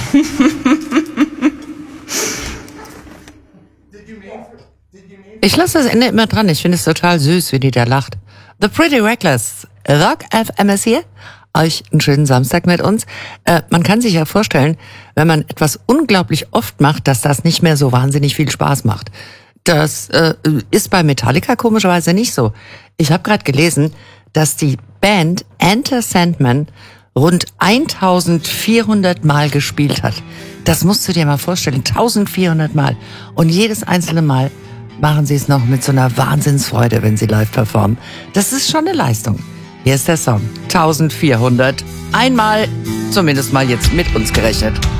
Ich lasse das Ende immer dran. Ich finde es total süß, wie die da lacht. The Pretty Reckless. Rock FM ist hier. Euch einen schönen Samstag mit uns. Man kann sich ja vorstellen, wenn man etwas unglaublich oft macht, dass das nicht mehr so wahnsinnig viel Spaß macht. Das ist bei Metallica komischerweise nicht so. Ich habe gerade gelesen, dass die Band Enter Sandman rund 1400 Mal gespielt hat. Das musst du dir mal vorstellen, 1400 Mal. Und jedes einzelne Mal machen sie es noch mit so einer Wahnsinnsfreude, wenn sie live performen. Das ist schon eine Leistung. Hier ist der Song. 1400. Einmal, zumindest mal jetzt mit uns gerechnet.